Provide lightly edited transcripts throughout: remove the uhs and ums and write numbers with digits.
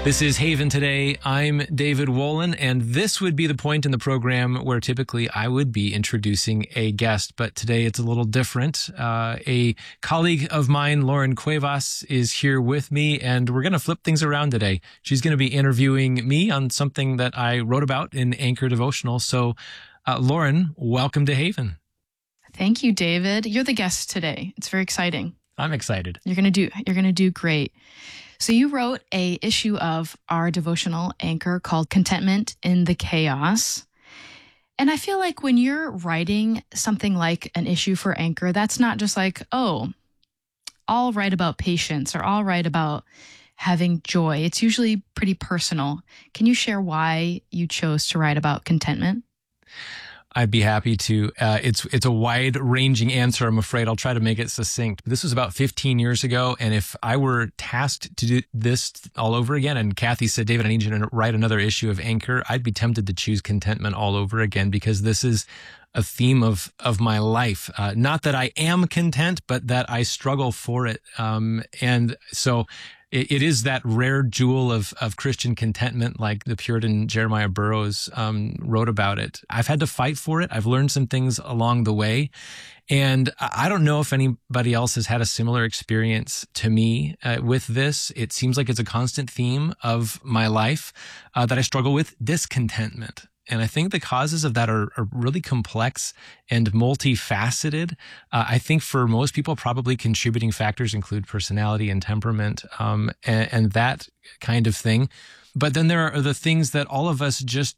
This is Haven Today. I'm David Wolin, and this would be the point in the program where typically I would be introducing a guest, but today it's a little different. A colleague of mine, Lauren Cuevas, is here with me, and we're going to flip things around today. She's going to be interviewing me on something that I wrote about in Anchor Devotional. So, Lauren, welcome to Haven. Thank you, David. You're the guest today. It's very exciting. I'm excited. You're going to do great. So you wrote a issue of our devotional Anchor called Contentment in the Chaos. And I feel like when you're writing something like an issue for Anchor, that's not just like, oh, I'll write about patience or I'll write about having joy. It's usually pretty personal. Can you share why you chose to write about contentment? I'd be happy to. It's a wide-ranging answer, I'm afraid. I'll try to make it succinct. This was about 15 years ago, and if I were tasked to do this all over again, and Kathy said, David, I need you to write another issue of Anchor, I'd be tempted to choose contentment all over again, because this is a theme of my life. Not that I am content, but that I struggle for it. And so it is that rare jewel of Christian contentment, like the Puritan Jeremiah Burroughs wrote about it. I've had to fight for it. I've learned some things along the way. And I don't know if anybody else has had a similar experience to me with this. It seems like it's a constant theme of my life that I struggle with discontentment. And I think the causes of that are really complex and multifaceted. I think for most people, probably contributing factors include personality and temperament, and that kind of thing. But then there are the things that all of us just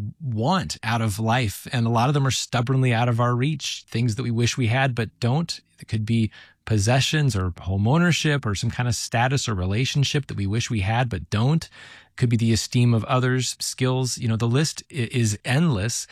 want out of life. And a lot of them are stubbornly out of our reach, things that we wish we had but don't. It could be possessions or home ownership or some kind of status or relationship that we wish we had but don't. Could be the esteem of others, skills. You know, the list is endless.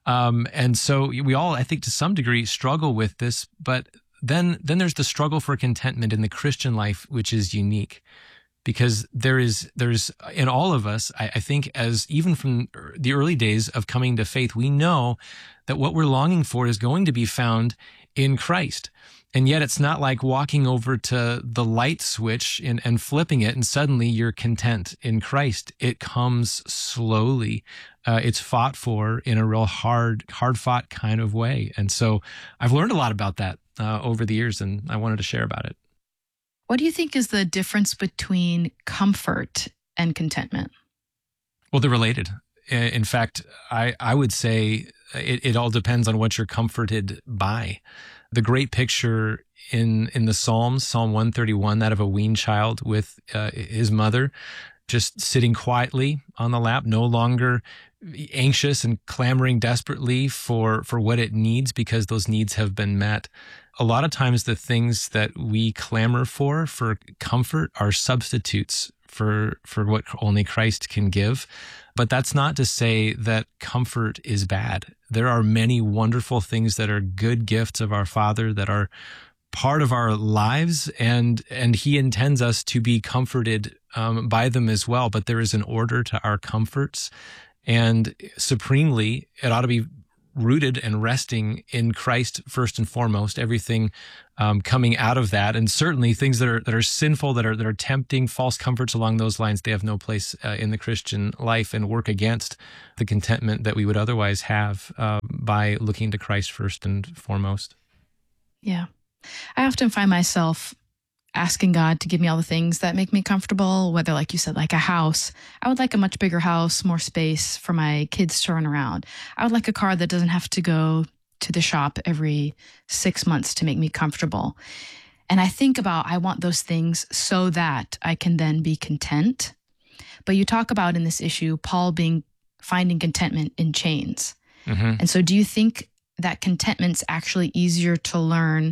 And so we all, I think, to some degree struggle with this. But then there's the struggle for contentment in the Christian life, which is unique. Because there's in all of us, I think, as even from the early days of coming to faith, we know that what we're longing for is going to be found in Christ. And yet it's not like walking over to the light switch and flipping it and suddenly you're content in Christ. It comes slowly. It's fought for in a real hard fought kind of way. And so I've learned a lot about that over the years, and I wanted to share about it. What do you think is the difference between comfort and contentment? Well, they're related. In fact, I would say it all depends on what you're comforted by. The great picture in the Psalms, Psalm 131, that of a weaned child with his mother, just sitting quietly on the lap, no longer anxious and clamoring desperately for what it needs because those needs have been met. A lot of times the things that we clamor for comfort are substitutes for what only Christ can give. But that's not to say that comfort is bad. There are many wonderful things that are good gifts of our Father that are part of our lives, and He intends us to be comforted by them as well. But there is an order to our comforts, and supremely, it ought to be rooted and resting in Christ first and foremost. Everything coming out of that, and certainly things that are sinful, that are tempting, false comforts along those lines, they have no place in the Christian life and work against the contentment that we would otherwise have by looking to Christ first and foremost. Yeah, I often find myself asking God to give me all the things that make me comfortable, whether, like you said, like a house. I would like a much bigger house, more space for my kids to run around. I would like a car that doesn't have to go to the shop every 6 months to make me comfortable. And I think about, I want those things so that I can then be content. But you talk about in this issue, Paul finding contentment in chains. Mm-hmm. And so do you think that contentment's actually easier to learn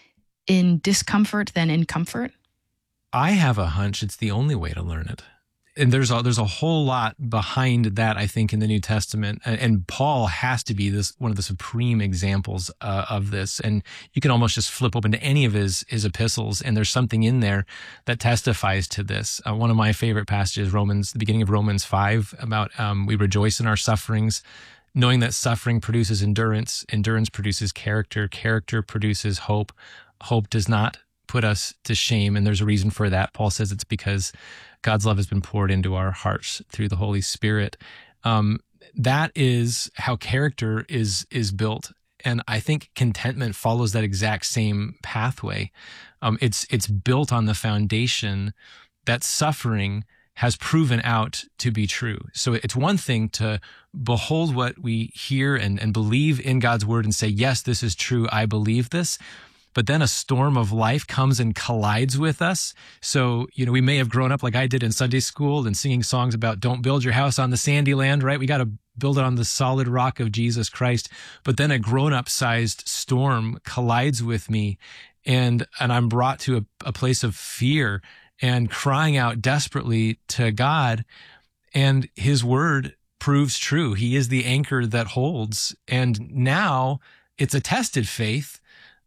in discomfort than in comfort? I have a hunch it's the only way to learn it. And there's a whole lot behind that, I think, in the New Testament. And Paul has to be one of the supreme examples of this. And you can almost just flip open to any of his epistles, and there's something in there that testifies to this. One of my favorite passages, the beginning of Romans 5, about we rejoice in our sufferings, knowing that suffering produces endurance, endurance produces character, character produces hope, hope does not put us to shame, and there's a reason for that. Paul says it's because God's love has been poured into our hearts through the Holy Spirit. That is how character is built. And I think contentment follows that exact same pathway. It's built on the foundation that suffering has proven out to be true. So it's one thing to behold what we hear and believe in God's word and say, yes, this is true, I believe this. But then a storm of life comes and collides with us. So, we may have grown up like I did in Sunday school and singing songs about don't build your house on the sandy land, right? We got to build it on the solid rock of Jesus Christ. But then a grown-up sized storm collides with me, and I'm brought to a place of fear and crying out desperately to God, and his word proves true. He is the anchor that holds. And now it's a tested faith.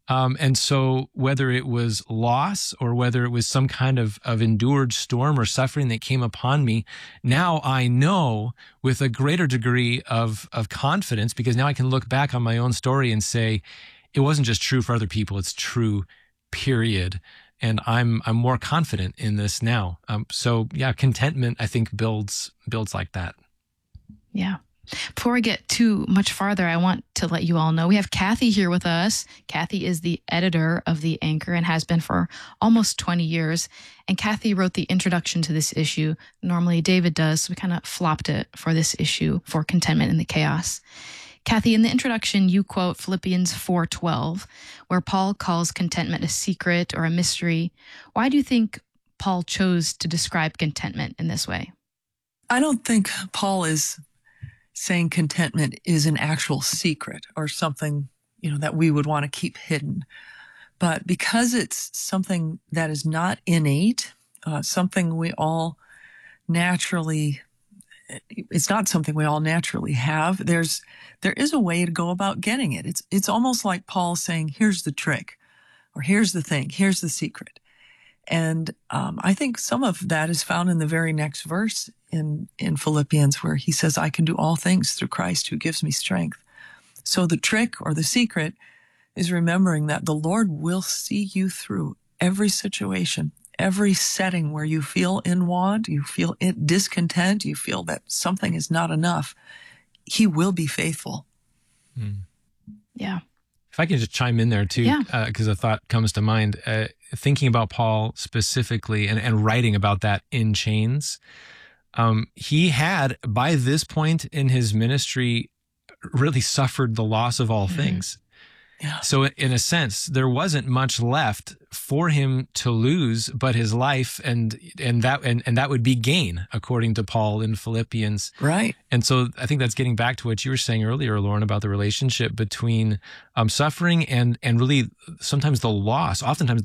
And so whether it was loss or whether it was some kind of endured storm or suffering that came upon me, now I know with a greater degree of confidence, because now I can look back on my own story and say, it wasn't just true for other people, it's true, period. And I'm more confident in this now. So yeah, contentment, I think, builds like that. Yeah. Before we get too much farther, I want to let you all know we have Kathy here with us. Kathy is the editor of The Anchor and has been for almost 20 years. And Kathy wrote the introduction to this issue. Normally David does, so we kind of flopped it for this issue for contentment in the chaos. Kathy, in the introduction, you quote Philippians 4:12, where Paul calls contentment a secret or a mystery. Why do you think Paul chose to describe contentment in this way? I don't think Paul is saying contentment is an actual secret or something, that we would want to keep hidden. But because it's something that is not innate, something we all naturally it's not something we all naturally have. There is a way to go about getting it. It's almost like Paul saying, here's the trick, or here's the thing, here's the secret. And I think some of that is found in the very next verse in Philippians, where he says, I can do all things through Christ who gives me strength. So the trick or the secret is remembering that the Lord will see you through every situation, every setting where you feel in want, you feel discontent, you feel that something is not enough. He will be faithful. Yeah. If I can just chime in there too, because a thought comes to mind, thinking about Paul specifically and writing about that in chains. He had, by this point in his ministry, really suffered the loss of all things. Yeah. So in a sense, there wasn't much left for him to lose but his life, and that would be gain, according to Paul in Philippians. Right. And so I think that's getting back to what you were saying earlier, Lauren, about the relationship between suffering and really oftentimes the loss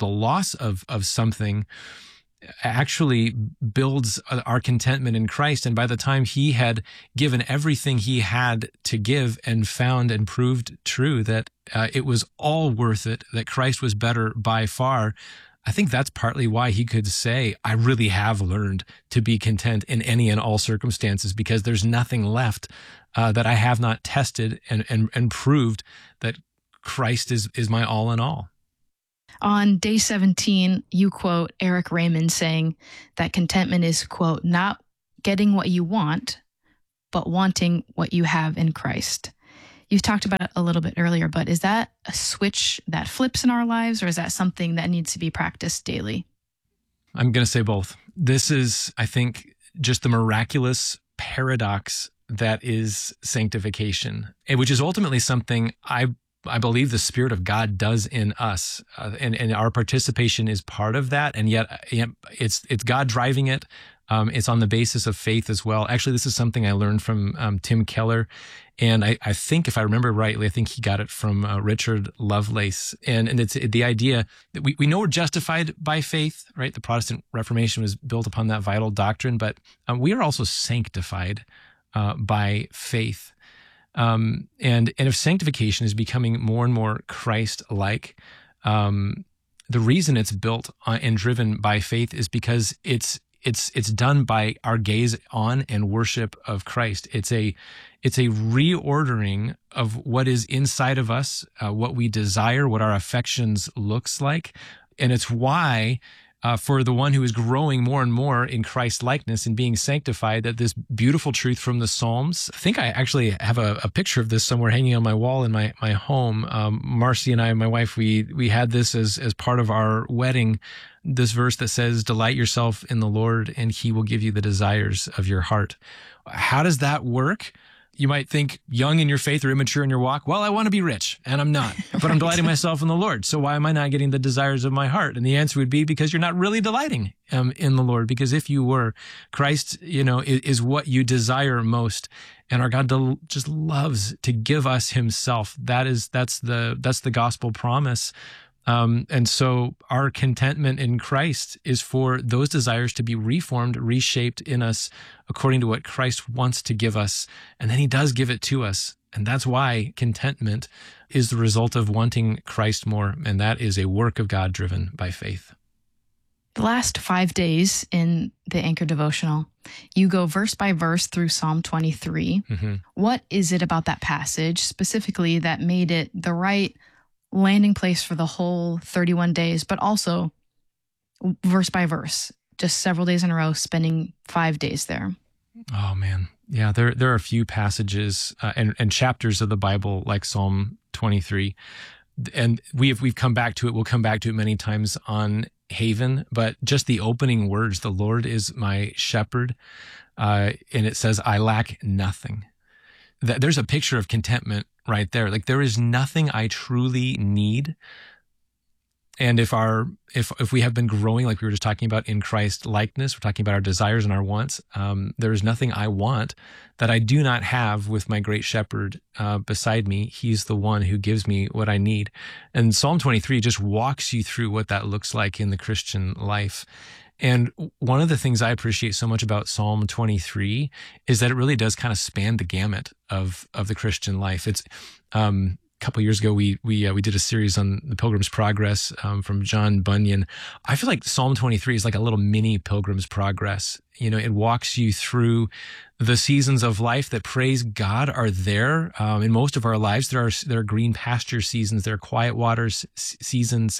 of something actually builds our contentment in Christ. And by the time he had given everything he had to give and found and proved true that it was all worth it, that Christ was better by far, I think that's partly why he could say, I really have learned to be content in any and all circumstances, because there's nothing left that I have not tested and proved that Christ is my all in all. On day 17, you quote Eric Raymond saying that contentment is, quote, not getting what you want, but wanting what you have in Christ. You've talked about it a little bit earlier, but is that a switch that flips in our lives, or is that something that needs to be practiced daily? I'm going to say both. This is, I think, just the miraculous paradox that is sanctification, which is ultimately something I believe the Spirit of God does in us, and our participation is part of that. And yet it's God driving it. It's on the basis of faith as well. Actually, this is something I learned from Tim Keller. And I think, if I remember rightly, I think he got it from Richard Lovelace. And it's the idea that we know we're justified by faith, right? The Protestant Reformation was built upon that vital doctrine, but we are also sanctified by faith. And if sanctification is becoming more and more Christ-like, the reason it's built and driven by faith is because it's done by our gaze on and worship of Christ. It's a reordering of what is inside of us, what we desire, what our affections looks like. And it's why for the one who is growing more and more in Christ likeness and being sanctified, that this beautiful truth from the Psalms, I think I actually have a picture of this somewhere hanging on my wall in my home. Marcy and I, my wife, we had this as part of our wedding, this verse that says, delight yourself in the Lord and he will give you the desires of your heart. How does that work? You might think young in your faith or immature in your walk, well, I want to be rich, and I'm not, but I'm delighting myself in the Lord. So why am I not getting the desires of my heart? And the answer would be because you're not really delighting in the Lord. Because if you were, Christ, is what you desire most. And our God just loves to give us himself. That's the gospel promise. And so our contentment in Christ is for those desires to be reformed, reshaped in us according to what Christ wants to give us. And then he does give it to us. And that's why contentment is the result of wanting Christ more. And that is a work of God driven by faith. The last 5 days in the Anchor Devotional, you go verse by verse through Psalm 23. Mm-hmm. What is it about that passage specifically that made it the right landing place for the whole 31 days, but also verse by verse, just several days in a row, spending 5 days there? Oh, man. Yeah, there are a few passages and chapters of the Bible like Psalm 23. And we've come back to it. We'll come back to it many times on Haven, but just the opening words, the Lord is my shepherd. And it says, I lack nothing. There's a picture of contentment right there. Like there is nothing I truly need. And if we have been growing, like we were just talking about in Christ likeness, we're talking about our desires and our wants. There is nothing I want that I do not have with my great shepherd beside me. He's the one who gives me what I need. And Psalm 23 just walks you through what that looks like in the Christian life. And one of the things I appreciate so much about Psalm 23 is that it really does kind of span the gamut of the Christian life. It's a couple of years ago we did a series on the Pilgrim's Progress from John Bunyan. I feel like Psalm 23 is like a little mini Pilgrim's Progress. It walks you through the seasons of life that, praise God, are there in most of our lives. There are green pasture seasons, there are quiet waters seasons,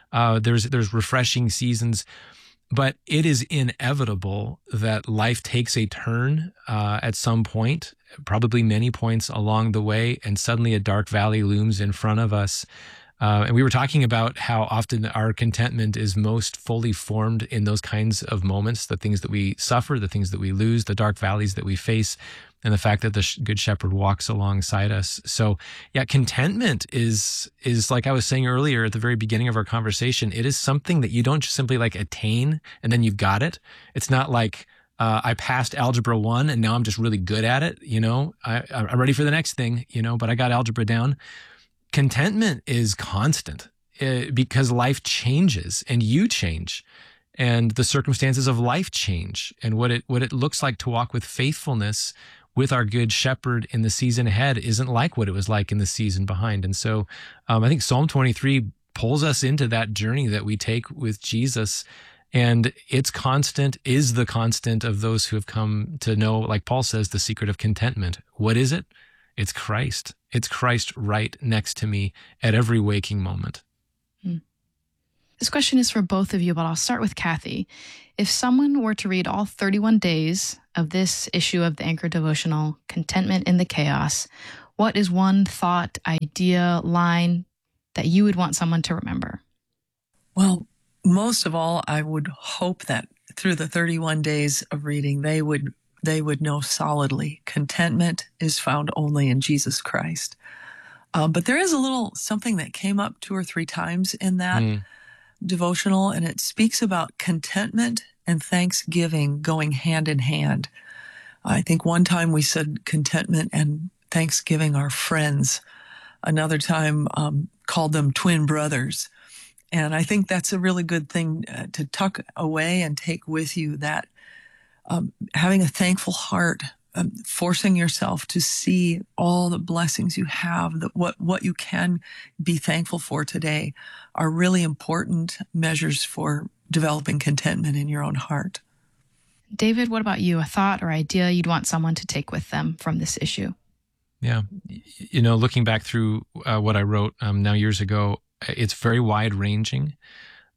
there's refreshing seasons. But it is inevitable that life takes a turn at some point, probably many points along the way, and suddenly a dark valley looms in front of us. And we were talking about how often our contentment is most fully formed in those kinds of moments, the things that we suffer, the things that we lose, the dark valleys that we face, and the fact that the Good Shepherd walks alongside us. So yeah, contentment is like I was saying earlier at the very beginning of our conversation, it is something that you don't just simply like attain and then you've got it. It's not like I passed Algebra 1 and now I'm just really good at it. I'm ready for the next thing, but I got algebra down. Contentment is constant because life changes and you change. And the circumstances of life change, and what it looks like to walk with faithfulness with our Good Shepherd in the season ahead isn't like what it was like in the season behind. And so I think Psalm 23 pulls us into that journey that we take with Jesus, and it's constant, is the constant of those who have come to know, like Paul says, the secret of contentment. What is it? It's Christ. It's Christ right next to me at every waking moment. This question is for both of you, but I'll start with Kathy. If someone were to read all 31 days of this issue of the Anchor Devotional, Contentment in the Chaos, what is one thought, idea, line that you would want someone to remember? Well, most of all, I would hope that through the 31 days of reading, they would know solidly contentment is found only in Jesus Christ. But there is a little something that came up 2 or 3 times in that devotional, and it speaks about contentment and thanksgiving going hand in hand. I think one time we said contentment and thanksgiving are friends. Another time called them twin brothers. And I think that's a really good thing to tuck away and take with you, that having a thankful heart, forcing yourself to see all the blessings you have, that what you can be thankful for today, are really important measures for developing contentment in your own heart. David, what about you? A thought or idea you'd want someone to take with them from this issue? Yeah. Looking back through what I wrote now years ago, it's very wide-ranging.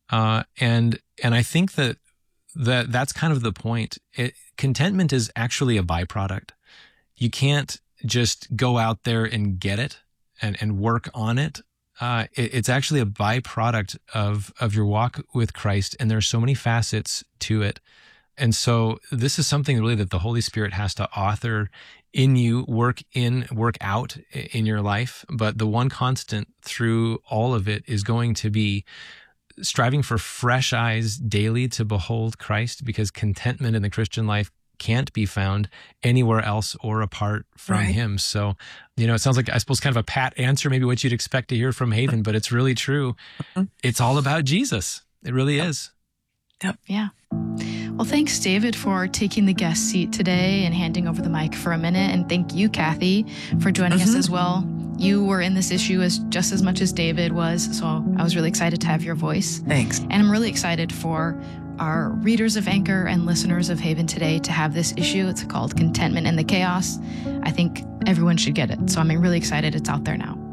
And I think that's kind of the point. Contentment is actually a byproduct. You can't just go out there and get it and work on it. It's actually a byproduct of your walk with Christ, and there are so many facets to it. And so this is something really that the Holy Spirit has to author in you, work out in your life. But the one constant through all of it is going to be striving for fresh eyes daily to behold Christ, because contentment in the Christian life can't be found anywhere else or apart from him. So, it sounds like, I suppose, kind of a pat answer, maybe what you'd expect to hear from Haven, but it's really true. It's all about Jesus. It really is. Yep. Yeah. Well, thanks, David, for taking the guest seat today and handing over the mic for a minute. And thank you, Kathy, for joining us as well. You were in this issue just as much as David was, so I was really excited to have your voice. Thanks. And I'm really excited for our readers of Anchor and listeners of Haven today to have this issue. It's called Contentment in the Chaos. I think everyone should get it. So I'm really excited it's out there now.